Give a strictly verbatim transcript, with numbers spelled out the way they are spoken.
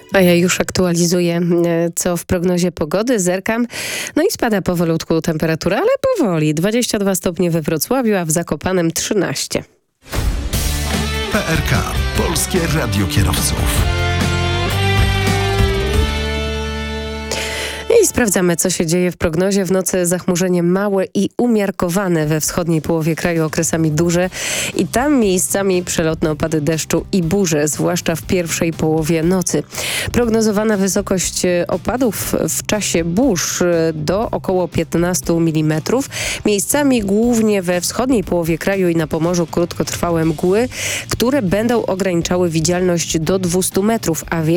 A ja już aktualizuję, co w prognozie pogody, zerkam. No i spada powolutku temperatura, ale powoli. dwadzieścia dwa stopnie we Wrocławiu, a w Zakopanem trzynaście. P R K. Polskie Radio Kierowców. I sprawdzamy, co się dzieje w prognozie. W nocy zachmurzenie małe i umiarkowane, we wschodniej połowie kraju okresami duże i tam miejscami przelotne opady deszczu i burze, zwłaszcza w pierwszej połowie nocy. Prognozowana wysokość opadów w czasie burz do około piętnaście milimetrów. Miejscami głównie we wschodniej połowie kraju i na Pomorzu krótkotrwałe mgły, które będą ograniczały widzialność do dwieście metrów, a więc